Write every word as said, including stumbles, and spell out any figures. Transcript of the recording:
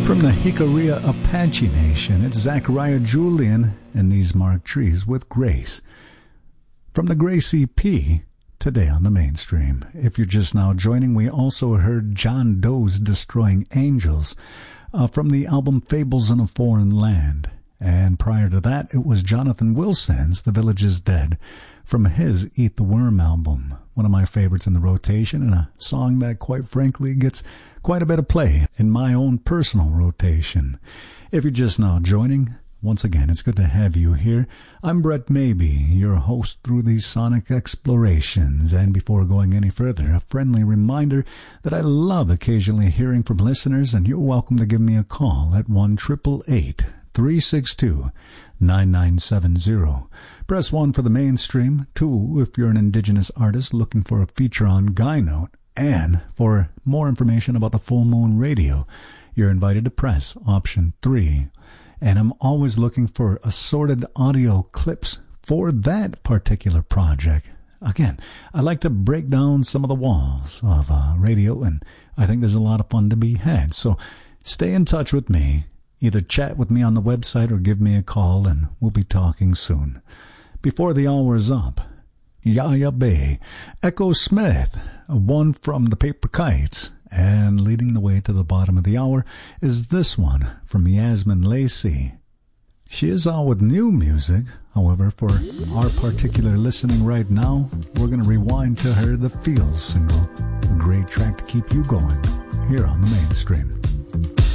From the Jicarilla Apache Nation, it's Zachariah Julian and these Mark Trees with Grace. From the Grace E P, today on the Mainstream. If you're just now joining, we also heard John Doe's Destroying Angels uh, from the album Fables in a Foreign Land. And prior to that, it was Jonathan Wilson's The Village is Dead from his Eat the Worm album. One of my favorites in the rotation, and a song that, quite frankly, gets quite a bit of play in my own personal rotation. If you're just now joining, once again, it's good to have you here. I'm Brett Maybe, your host through these sonic explorations. And before going any further, a friendly reminder that I love occasionally hearing from listeners, and you're welcome to give me a call at one eight eight eight, three six two, nine nine seven zero. Press one for the Mainstream, two if you're an indigenous artist looking for a feature on Guy Note, and for more information about the Full Moon Radio, you're invited to press option three. And I'm always looking for assorted audio clips for that particular project. Again, I like to break down some of the walls of uh, radio, and I think there's a lot of fun to be had. So stay in touch with me. Either chat with me on the website or give me a call, and we'll be talking soon. Before the hour is up, Yaya Bay, Echo Smith, one from the Paper Kites, and leading the way to the bottom of the hour is this one from Yasmin Lacey. She is out with new music. However, for our particular listening right now, we're going to rewind to her The Feels single, a great track to keep you going here on the Mainstream.